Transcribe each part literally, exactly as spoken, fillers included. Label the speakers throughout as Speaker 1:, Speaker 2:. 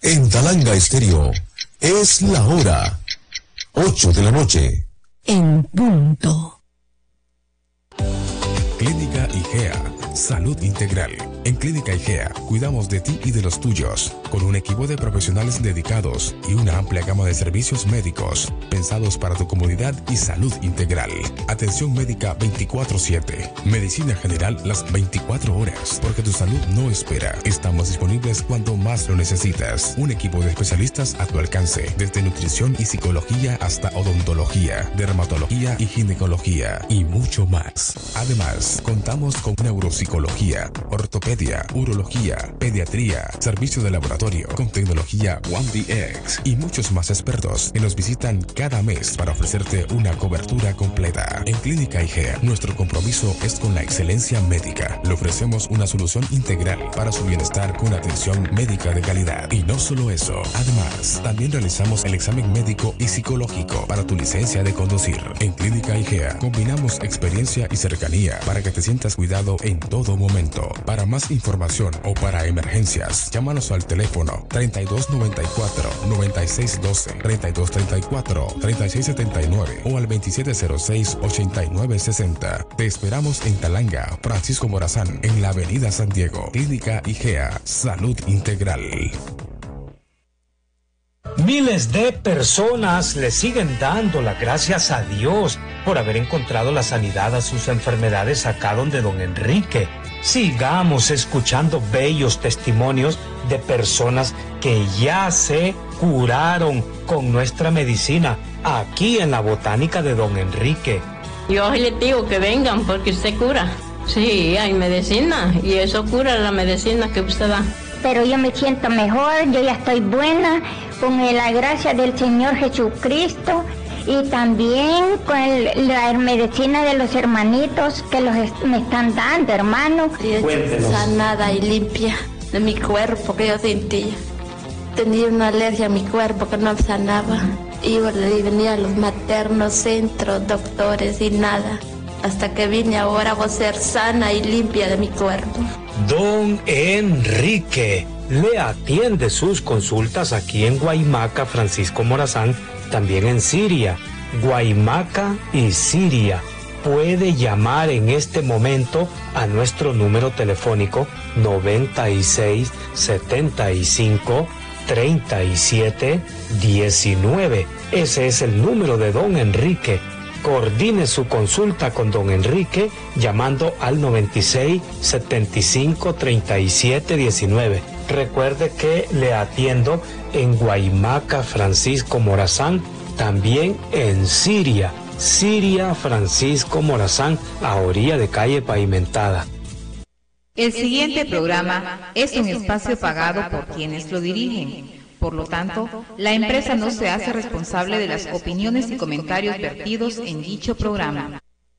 Speaker 1: En Talanga Estéreo es la hora ocho de la noche.
Speaker 2: En punto.
Speaker 3: Clínica IGEA, Salud Integral. En Clínica IGEA cuidamos de ti y de los tuyos, con un equipo de profesionales dedicados y una amplia gama de servicios médicos, pensados para tu comodidad y salud integral. Atención médica veinticuatro siete, medicina general las veinticuatro horas, porque tu salud no espera. Estamos disponibles cuando más lo necesitas. Un equipo de especialistas a tu alcance, desde nutrición y psicología hasta odontología, dermatología y ginecología, y mucho más. Además, contamos con neuropsicología, ortopedia, urología, pediatría, servicio de laboratorio con tecnología One D X y muchos más expertos que nos visitan cada mes para ofrecerte una cobertura completa. En Clínica IGEA, nuestro compromiso es con la excelencia médica. Le ofrecemos una solución integral para su bienestar con atención médica de calidad. Y no solo eso, además, también realizamos el examen médico y psicológico para tu licencia de conducir. En Clínica IGEA combinamos experiencia y cercanía para que te sientas cuidado en todo momento. Para más información o para emergencias, llámanos al teléfono treinta y dos noventa y cuatro, noventa y seis doce, treinta y dos treinta y cuatro, treinta y seis setenta y nueve o al veintisiete cero seis, ochenta y nueve sesenta. Te esperamos en Talanga, Francisco Morazán, en la avenida San Diego. Clínica IGEA, Salud Integral.
Speaker 4: Miles de personas le siguen dando las gracias a Dios por haber encontrado la sanidad a sus enfermedades acá donde don Enrique. Sigamos escuchando bellos testimonios de personas que ya se curaron con nuestra medicina aquí en la botánica de don Enrique.
Speaker 5: Yo les digo que vengan porque usted cura. Sí, hay medicina y eso cura la medicina que usted da.
Speaker 6: Pero yo me siento mejor, yo ya estoy buena con la gracia del Señor Jesucristo y también con el, la medicina de los hermanitos que los est- me están dando, hermano.
Speaker 5: Sanada y limpia de mi cuerpo que yo sentía. Tenía una alergia a mi cuerpo que no sanaba. Iba y venía a los maternos, centros, doctores y nada. Hasta que vine ahora voy a ser sana y limpia de mi cuerpo.
Speaker 4: Don Enrique le atiende sus consultas aquí en Guaymaca, Francisco Morazán, también en Siria, Guaymaca y Siria. Puede llamar en este momento a nuestro número telefónico noventa y seis, setenta y cinco, treinta y siete, diecinueve. Ese es el número de don Enrique. Coordine su consulta con don Enrique llamando al noventa y seis, setenta y cinco, treinta y siete, diecinueve. Recuerde que le atiendo en Guaymaca, Francisco Morazán, también en Siria, Siria, Francisco Morazán, a orilla de calle pavimentada.
Speaker 7: El siguiente programa es un espacio pagado por quienes lo dirigen. Por lo tanto, la empresa no se hace responsable de las opiniones y comentarios vertidos en dicho programa.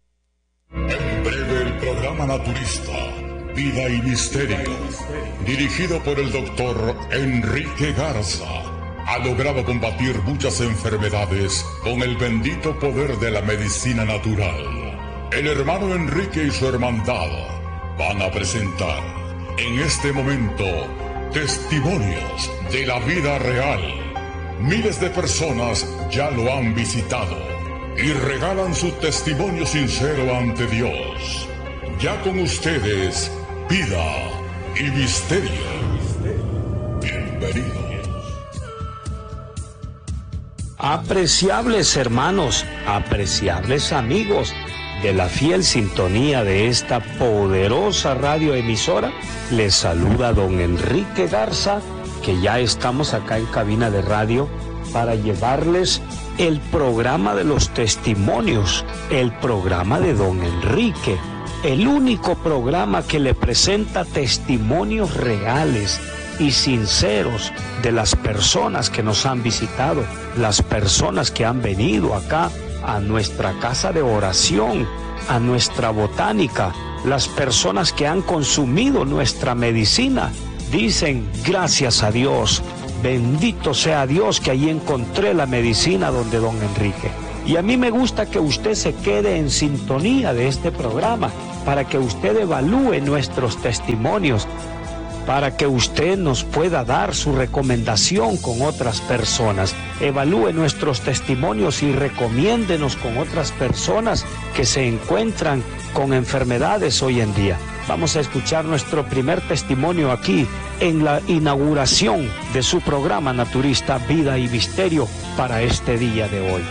Speaker 8: En breve, el programa naturista, Vida y Misterio, dirigido por el doctor Enrique Garza, ha logrado combatir muchas enfermedades con el bendito poder de la medicina natural. El hermano Enrique y su hermandad van a presentar en este momento testimonios de la vida real. Miles de personas ya lo han visitado y regalan su testimonio sincero ante Dios. Ya con ustedes, Vida y Misterio. Bienvenidos.
Speaker 4: Apreciables hermanos, apreciables amigos de la fiel sintonía de esta poderosa radioemisora, les saluda don Enrique Garza, que ya estamos acá en cabina de radio para llevarles el programa de los testimonios, el programa de don Enrique, el único programa que le presenta testimonios reales y sinceros de las personas que nos han visitado, las personas que han venido acá a nuestra casa de oración, a nuestra botánica, las personas que han consumido nuestra medicina, dicen gracias a Dios, bendito sea Dios que allí encontré la medicina donde don Enrique. Y a mí me gusta que usted se quede en sintonía de este programa para que usted evalúe nuestros testimonios, para que usted nos pueda dar su recomendación con otras personas. Evalúe nuestros testimonios y recomiéndenos con otras personas que se encuentran con enfermedades hoy en día. Vamos a escuchar nuestro primer testimonio aquí en la inauguración de su programa naturista Vida y Misterio para este día de hoy.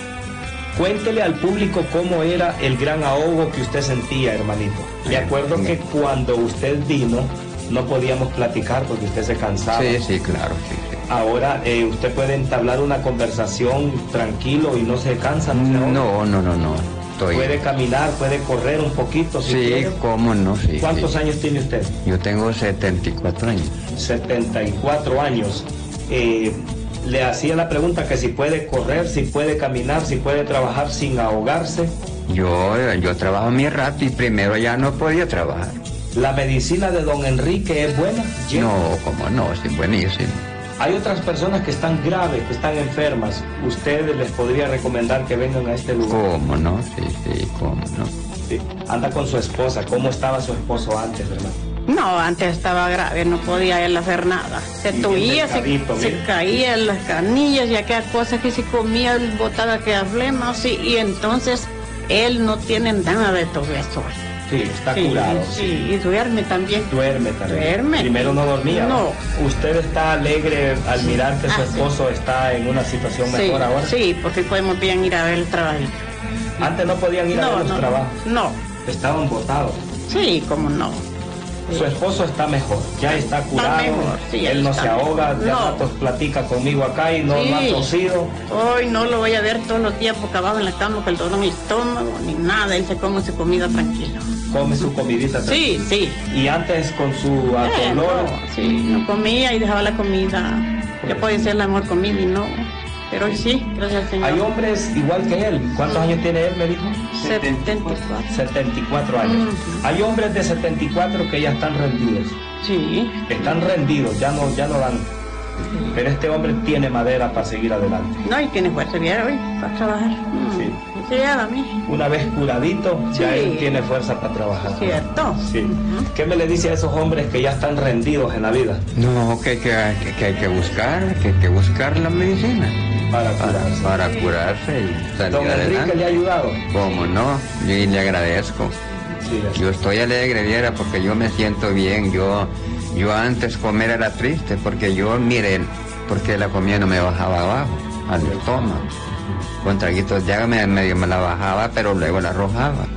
Speaker 4: Cuéntele al público cómo era el gran ahogo que usted sentía, hermanito. Me acuerdo que cuando usted vino no podíamos platicar porque usted se cansaba.
Speaker 9: Sí, sí, claro, sí, sí.
Speaker 4: Ahora eh, usted puede entablar una conversación tranquilo y no se cansa, ¿no?
Speaker 9: No, no, no, no. Estoy...
Speaker 4: Puede caminar, puede correr un poquito. Si
Speaker 9: sí,
Speaker 4: quiere.
Speaker 9: cómo no, sí.
Speaker 4: ¿Cuántos
Speaker 9: sí.
Speaker 4: años tiene usted?
Speaker 9: Yo tengo setenta y cuatro años.
Speaker 4: setenta y cuatro años. Eh, le hacía la pregunta que si puede correr, si puede caminar, si puede trabajar sin ahogarse.
Speaker 9: Yo, yo trabajo mi rato y primero ya no podía trabajar.
Speaker 4: ¿La medicina de don Enrique es buena?
Speaker 9: ¿Llega? No, cómo no, sí, buenísimo.
Speaker 4: Hay otras personas que están graves, que están enfermas. ¿Usted les podría recomendar que vengan a este lugar?
Speaker 9: ¿Cómo no? Sí, sí, cómo no.
Speaker 4: Sí. Anda con su esposa. ¿Cómo estaba su esposo antes, verdad?
Speaker 10: No, antes estaba grave, no podía él hacer nada. Se tuía, se, se caía en las canillas y aquellas cosas que se comía, él botaba aquellas flemas, sí, y entonces él no tiene nada de todo eso.
Speaker 4: Sí, está
Speaker 10: sí,
Speaker 4: curado.
Speaker 10: Sí, sí, y duerme también.
Speaker 4: Duerme también.
Speaker 10: Duerme.
Speaker 4: Primero no dormía.
Speaker 10: No.
Speaker 4: ¿Usted está alegre al mirar que su ah, esposo sí. está en una situación
Speaker 10: sí,
Speaker 4: mejor ahora?
Speaker 10: Sí, porque podemos bien ir a ver el trabajo.
Speaker 4: Antes no podían ir
Speaker 10: no,
Speaker 4: a ver
Speaker 10: no,
Speaker 4: los trabajos.
Speaker 10: No.
Speaker 4: Estaban botados.
Speaker 10: Sí, cómo no.
Speaker 4: Su esposo está mejor, ya está curado,
Speaker 10: está mejor, sí,
Speaker 4: él no se ahoga,
Speaker 10: mejor.
Speaker 4: ya
Speaker 10: no.
Speaker 4: ratos platica conmigo acá y no, sí. no ha tosido.
Speaker 10: Hoy no lo voy a ver todos los días porque abajo en la cama que el dolor en el estómago ni nada, él se come su comida tranquilo.
Speaker 4: Come su comidita tranquilo.
Speaker 10: Sí, sí.
Speaker 4: Y antes con su dolor.
Speaker 10: Eh, no, sí, no comía y dejaba la comida, ya puede ser la mejor comida y no. Pero hoy sí, gracias al Señor.
Speaker 4: Hay hombres igual que él. ¿Cuántos años tiene él, me dijo?
Speaker 10: setenta y cuatro.
Speaker 4: setenta y cuatro años. Uh-huh. Hay hombres de setenta y cuatro que ya están rendidos.
Speaker 10: Sí.
Speaker 4: Están rendidos, ya no, ya no dan. Sí. Pero este hombre tiene madera para seguir adelante.
Speaker 10: No, y tiene fuerza bien hoy para trabajar.
Speaker 4: Sí.
Speaker 10: Sí, a mí.
Speaker 4: Una vez curadito,
Speaker 10: sí.
Speaker 4: ya él tiene fuerza para trabajar.
Speaker 10: ¿Cierto?
Speaker 4: Sí. Uh-huh. ¿Qué me le dice a esos hombres que ya están rendidos en la vida?
Speaker 9: No, que, que, que, que hay que buscar, que hay que buscar la medicina.
Speaker 4: Para curarse.
Speaker 9: Para, para curarse y salir
Speaker 4: Don
Speaker 9: adelante.
Speaker 4: Enrique le ha ayudado.
Speaker 9: ¿Cómo no? Yo le agradezco. Sí, yo estoy alegre, viera, porque yo me siento bien. Yo, yo antes comer era triste, porque yo, miren, porque la comida no me bajaba abajo, al estómago. Con traguitos ya me, medio me la bajaba, pero luego la arrojaba.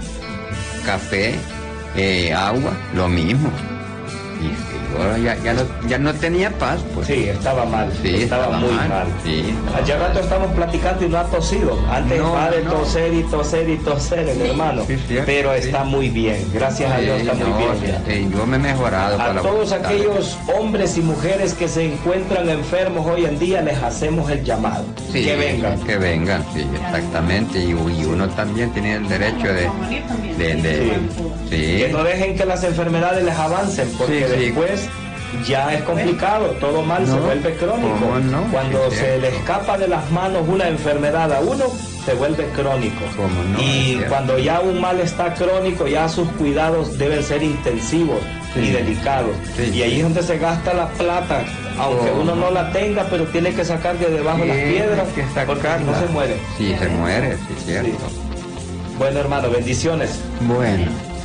Speaker 9: Café, eh, agua, lo mismo. Y, y yo ya, ya, no, ya no tenía paz, pues.
Speaker 4: Sí, estaba mal,
Speaker 9: sí,
Speaker 4: estaba, estaba muy mal. mal.
Speaker 9: Sí,
Speaker 4: Hace rato estamos platicando y no ha tosido. Antes no, va de no. toser y toser y toser el sí, hermano. Sí, sí, pero sí. está muy bien, gracias sí, a Dios está no, muy bien.
Speaker 9: Sí, yo me he mejorado.
Speaker 4: A todos aquellos hombres y mujeres que se encuentran enfermos hoy en día les hacemos el llamado.
Speaker 9: Sí,
Speaker 4: que vengan.
Speaker 9: Que vengan, sí, exactamente. Y, y uno también tiene el derecho de... de, de
Speaker 4: sí. Sí. Que no dejen que las enfermedades les avancen, porque sí, después sí. ya es complicado, todo mal no, se vuelve crónico.
Speaker 9: No?
Speaker 4: Cuando
Speaker 9: sí,
Speaker 4: se le escapa de las manos una enfermedad a uno, se vuelve crónico.
Speaker 9: No?
Speaker 4: Y cuando ya un mal está crónico, ya sus cuidados deben ser intensivos sí. y delicados. Sí, y ahí es donde se gasta la plata, aunque oh. uno no la tenga, pero tiene que sacar de debajo sí, las piedras, que porque no se muere.
Speaker 9: Sí, se muere, sí, cierto. Sí.
Speaker 4: Bueno, hermano, bendiciones.
Speaker 9: Bueno.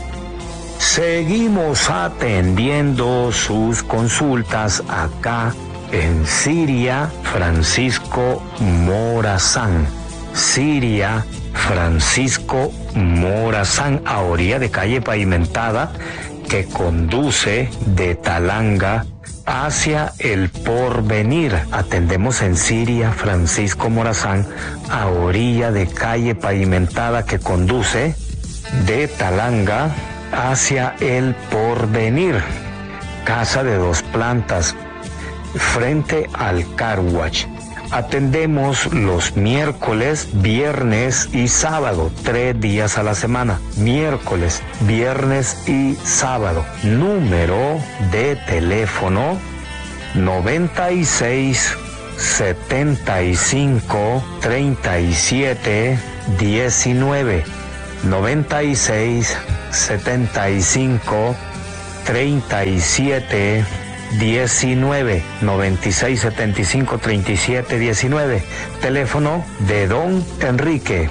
Speaker 4: Seguimos atendiendo sus consultas acá en Siria Francisco Morazán. Siria Francisco Morazán, a orilla de calle pavimentada que conduce de Talanga hacia el Porvenir. Atendemos en Siria Francisco Morazán, a orilla de calle pavimentada que conduce de Talanga hacia el Porvenir. Casa de dos plantas, frente al Car Wash. Atendemos los miércoles, viernes y sábado, tres días a la semana. Miércoles, viernes y sábado. Número de teléfono noventa y seis, setenta y cinco, treinta y siete, diecinueve. noventa y seis, setenta y cinco, treinta y siete, diecinueve, noventa y seis setenta y cinco, treinta y siete diecinueve. Teléfono de Don Enrique.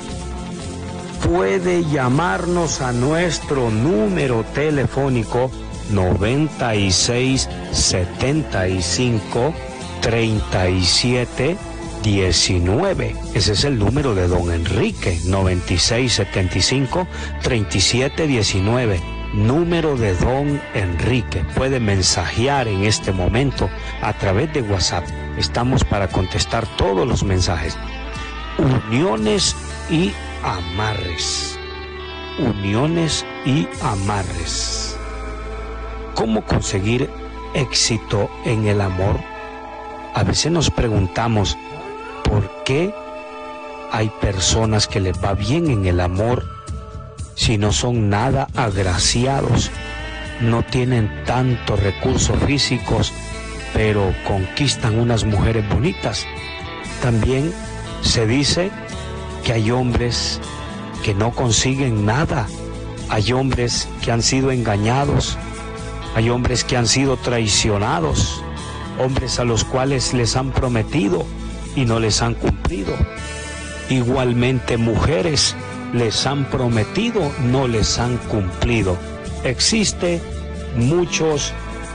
Speaker 4: Puede llamarnos a nuestro número telefónico noventa y seis setenta y cinco, treinta y siete diecinueve. Ese es el número de Don Enrique, noventa y seis setenta y cinco, treinta y siete diecinueve. Número de Don Enrique. Puede mensajear en este momento a través de WhatsApp. Estamos para contestar todos los mensajes. Uniones y amarres. Uniones y amarres. ¿Cómo conseguir éxito en el amor? A veces nos preguntamos, ¿por qué hay personas que les va bien en el amor si no son nada agraciados, no tienen tantos recursos físicos, pero conquistan unas mujeres bonitas? También se dice que hay hombres que no consiguen nada, hay hombres que han sido engañados, hay hombres que han sido traicionados, hombres a los cuales les han prometido y no les han cumplido. Igualmente mujeres les han prometido, no les han cumplido. Existe muchos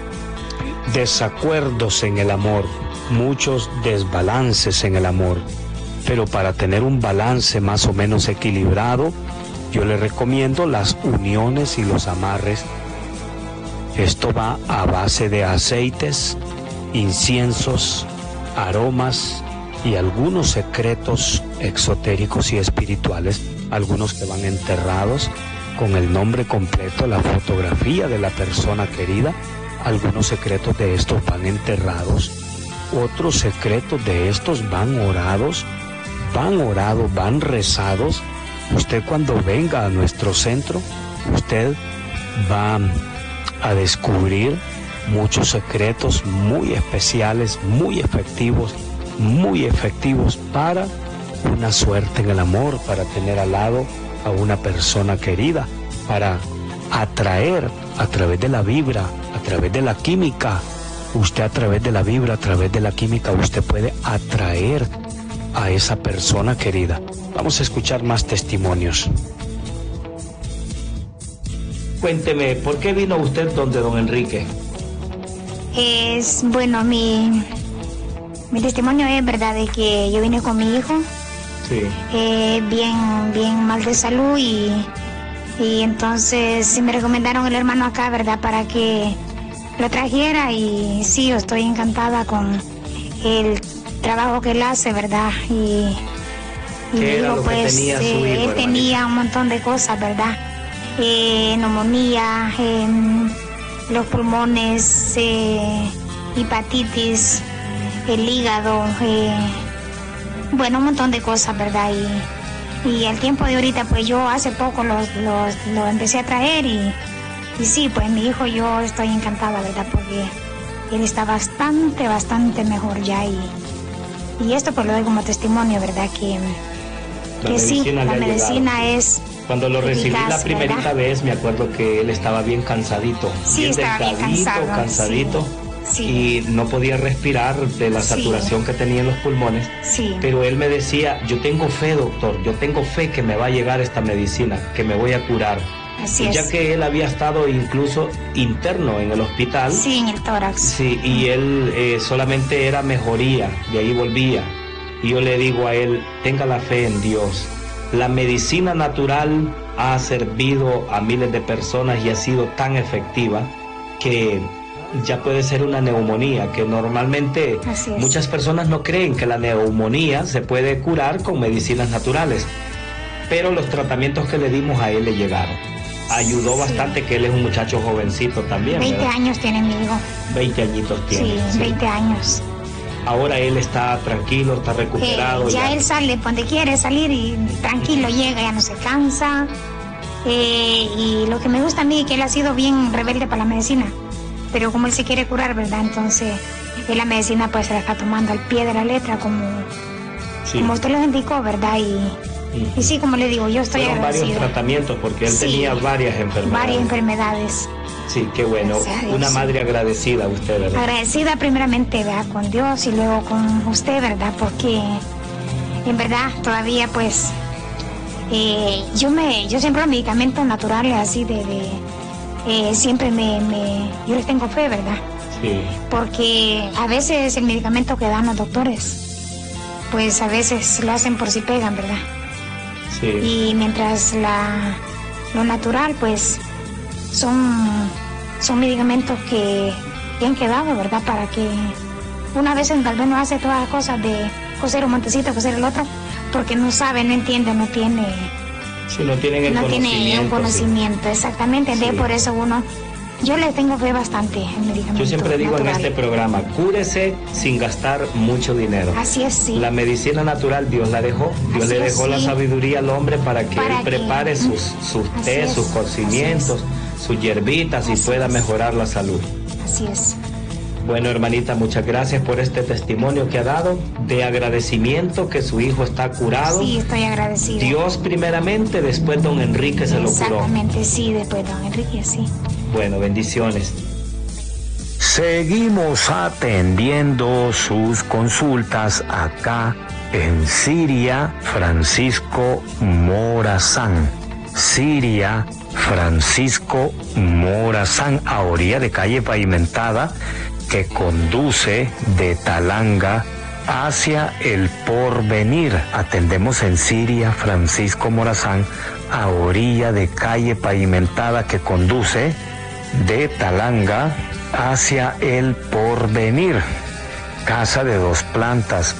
Speaker 4: desacuerdos en el amor, muchos desbalances en el amor, pero para tener un balance más o menos equilibrado, yo le recomiendo las uniones y los amarres. Esto va a base de aceites, inciensos, aromas y algunos secretos exotéricos y espirituales, algunos que van enterrados con el nombre completo, la fotografía de la persona querida. Algunos secretos de estos van enterrados, otros secretos de estos van orados, van orados, van rezados. Usted cuando venga a nuestro centro, usted va a descubrir muchos secretos muy especiales, muy efectivos, muy efectivos para una suerte en el amor, para tener al lado a una persona querida, para atraer a través de la vibra, a través de la química. Usted a través de la vibra, a través de la química, usted puede atraer a esa persona querida. Vamos a escuchar más testimonios. Cuénteme, ¿por qué vino usted donde Don Enrique?
Speaker 6: Es, bueno, mi, mi testimonio es verdad de que yo vine con mi hijo,
Speaker 4: sí.
Speaker 6: eh, bien, bien mal de salud y, y entonces me recomendaron el hermano acá, verdad, para que lo trajera y sí, yo estoy encantada con el trabajo que él hace, verdad, y, y
Speaker 4: ¿Qué era
Speaker 6: digo,
Speaker 4: lo que
Speaker 6: pues
Speaker 4: tenía su hijo,
Speaker 6: eh, él
Speaker 4: hermanita?
Speaker 6: tenía un montón de cosas, verdad, eh, neumonía, eh, los pulmones, eh, hepatitis, el hígado, eh, bueno, un montón de cosas, ¿verdad? Y, y al tiempo de ahorita, pues yo hace poco los, los, lo empecé a traer y, y sí, pues mi hijo, yo estoy encantada, ¿verdad? Porque él está bastante, bastante mejor ya y, y esto pues lo doy como testimonio, ¿verdad? Que,
Speaker 4: La
Speaker 6: que sí,
Speaker 4: medicina
Speaker 6: la
Speaker 4: le ha
Speaker 6: medicina
Speaker 4: ayudado.
Speaker 6: es...
Speaker 4: Cuando lo recibí
Speaker 6: eficaz,
Speaker 4: la primerita
Speaker 6: ¿verdad?
Speaker 4: vez, me acuerdo que él estaba bien cansadito,
Speaker 6: Sí,
Speaker 4: bien
Speaker 6: estaba bien
Speaker 4: delgadito,
Speaker 6: cansado,
Speaker 4: cansadito,
Speaker 6: sí.
Speaker 4: y no podía respirar de la
Speaker 6: Sí.
Speaker 4: saturación que tenía en los pulmones.
Speaker 6: Sí.
Speaker 4: Pero él me decía, yo tengo fe, doctor, yo tengo fe que me va a llegar esta medicina, que me voy a curar.
Speaker 6: Así
Speaker 4: Y ya
Speaker 6: es.
Speaker 4: que él había estado incluso interno en el hospital,
Speaker 6: Sí, en el tórax.
Speaker 4: sí, y él eh, solamente era mejoría, de ahí volvía. Y yo le digo a él, tenga la fe en Dios. La medicina natural ha servido a miles de personas y ha sido tan efectiva que ya puede ser una neumonía, que normalmente
Speaker 6: Así es.
Speaker 4: muchas personas no creen que la neumonía se puede curar con medicinas naturales, pero los tratamientos que le dimos a él le llegaron. Ayudó
Speaker 6: Sí.
Speaker 4: bastante que él es un muchacho jovencito también,
Speaker 6: veinte
Speaker 4: ¿verdad?
Speaker 6: años tiene mi hijo.
Speaker 4: veinte añitos tiene.
Speaker 6: Sí,
Speaker 4: sí.
Speaker 6: veinte años.
Speaker 4: Ahora él está tranquilo, está
Speaker 6: Eh,
Speaker 4: recuperado.
Speaker 6: ya él sale donde quiere salir y tranquilo llega, ya no se cansa. Eh, y lo que me gusta a mí es que él ha sido bien rebelde para la medicina. Pero como él se quiere curar, ¿verdad? Entonces, él la medicina pues se la está tomando al pie de la letra, como,
Speaker 4: Sí.
Speaker 6: como usted lo indicó, ¿verdad? Y, y sí, como le digo, yo estoy
Speaker 4: Fueron varios
Speaker 6: agradecida.
Speaker 4: tratamientos porque él
Speaker 6: Sí.
Speaker 4: tenía varias enfermedades.
Speaker 6: Varias enfermedades.
Speaker 4: Sí, qué bueno. Una madre agradecida a usted, ¿verdad?
Speaker 6: Agradecida primeramente, ¿verdad?, con Dios y luego con usted, ¿verdad? Porque en verdad todavía pues eh, yo me yo siempre los medicamentos naturales así de, de eh, siempre me, me yo les tengo fe, ¿verdad?
Speaker 4: Sí.
Speaker 6: Porque a veces el medicamento que dan los doctores pues a veces lo hacen por si pegan, ¿verdad?
Speaker 4: Sí.
Speaker 6: Y mientras la lo natural pues son son medicamentos que, que han quedado, ¿verdad? Para que una vez tal vez no hace todas las cosas de coser un montecito, coser el otro, porque no sabe, no entiende, no tiene...
Speaker 4: Sí, no tienen el
Speaker 6: no
Speaker 4: conocimiento.
Speaker 6: tiene un conocimiento, sí. Exactamente.
Speaker 4: Sí.
Speaker 6: De por eso uno... Yo le tengo fe bastante en medicamentos.
Speaker 4: Yo siempre digo
Speaker 6: naturales.
Speaker 4: en este programa, cúrese sin gastar mucho dinero.
Speaker 6: Así es, sí.
Speaker 4: La medicina natural Dios la dejó. Dios
Speaker 6: Así
Speaker 4: le
Speaker 6: es,
Speaker 4: dejó
Speaker 6: sí.
Speaker 4: la sabiduría al hombre para que
Speaker 6: Para
Speaker 4: él prepare
Speaker 6: que...
Speaker 4: sus, sus té,
Speaker 6: es,
Speaker 4: sus cocimientos, sus hierbitas y
Speaker 6: Así
Speaker 4: pueda
Speaker 6: es.
Speaker 4: mejorar la salud.
Speaker 6: Así es.
Speaker 4: Bueno, hermanita, muchas gracias por este testimonio que ha dado de agradecimiento que su hijo está curado.
Speaker 6: Sí, estoy agradecida.
Speaker 4: Dios primeramente, después don Enrique se lo curó.
Speaker 6: Exactamente, sí, después don Enrique, sí.
Speaker 4: Bueno, bendiciones.
Speaker 11: Seguimos atendiendo sus consultas acá en Siria Francisco Morazán. Siria Francisco Morazán, a orilla de calle pavimentada que conduce de Talanga hacia el Porvenir. Atendemos en Siria Francisco Morazán, a orilla de calle pavimentada que conduce de Talanga hacia el Porvenir. Casa de dos plantas,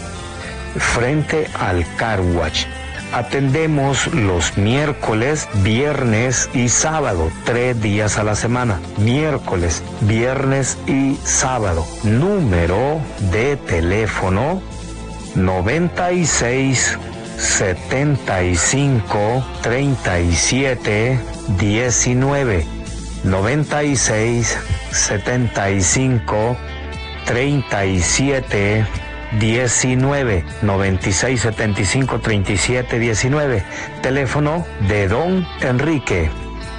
Speaker 11: frente al Car Wash. Atendemos los miércoles, viernes y sábado, tres días a la semana. Miércoles, viernes y sábado. Número de teléfono noventa y seis, setenta y cinco, treinta y siete, diecinueve. noventa y seis, setenta y cinco, treinta y siete, diecinueve. noventa y seis, setenta y cinco, treinta y siete, diecinueve. Teléfono de don Enrique.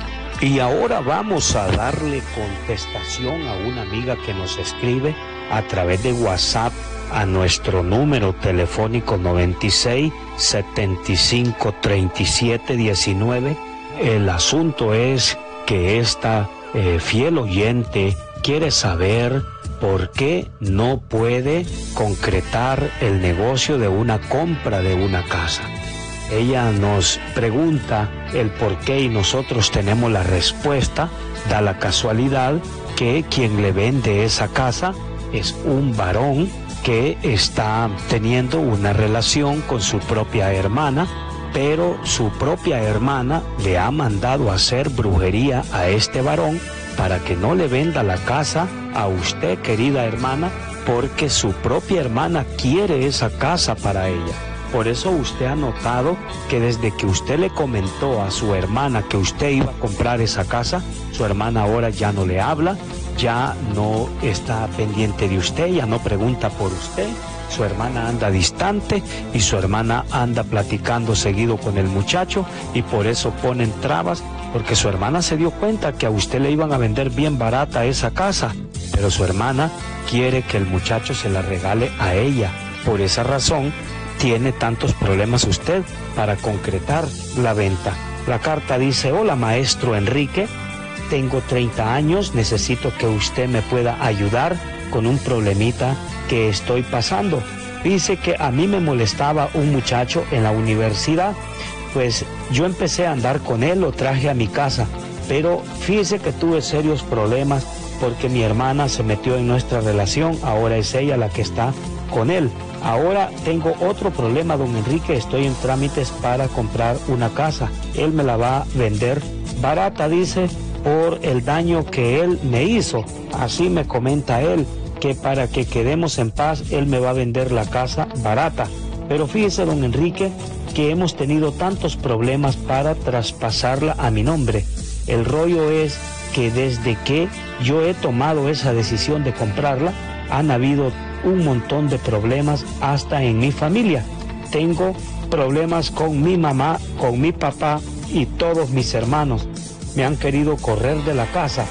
Speaker 4: Y ahora vamos a darle contestación a una amiga que nos escribe a través de WhatsApp a nuestro número telefónico noventa y seis, setenta y cinco, treinta y siete, diecinueve. El asunto es que esta eh, fiel oyente quiere saber por qué no puede concretar el negocio de una compra de una casa. Ella nos pregunta el por qué y nosotros tenemos la respuesta. Da la casualidad que quien le vende esa casa es un varón que está teniendo una relación con su propia hermana, pero su propia hermana le ha mandado a hacer brujería a este varón para que no le venda la casa a usted, querida hermana, porque su propia hermana quiere esa casa para ella. Por eso usted ha notado que desde que usted le comentó a su hermana que usted iba a comprar esa casa, su hermana ahora ya no le habla, ya no está pendiente de usted, ya no pregunta por usted. Su hermana anda distante y su hermana anda platicando seguido con el muchacho y por eso ponen trabas, porque su hermana se dio cuenta que a usted le iban a vender bien barata esa casa, pero su hermana quiere que el muchacho se la regale a ella. Por esa razón tiene tantos problemas usted para concretar la venta. La carta dice: hola maestro Enrique, tengo treinta años, necesito que usted me pueda ayudar con un problemita que estoy pasando. Dice que a mí me molestaba un muchacho en la universidad, pues yo empecé a andar con él, lo traje a mi casa, pero fíjese que tuve serios problemas porque mi hermana se metió en nuestra relación, ahora es ella la que está con él. Ahora tengo otro problema, don Enrique, estoy en trámites para comprar una casa, él me la va a vender barata, dice, por el daño que él me hizo. Así me comenta él, que para que quedemos en paz, él me va a vender la casa barata. Pero fíjese, don Enrique, que hemos tenido tantos problemas para traspasarla a mi nombre. El rollo es que desde que yo he tomado esa decisión de comprarla, han habido un montón de problemas hasta en mi familia. Tengo problemas con mi mamá, con mi papá y todos mis hermanos. Me han querido correr de la casa.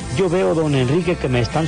Speaker 4: Yo veo, don Enrique, que me están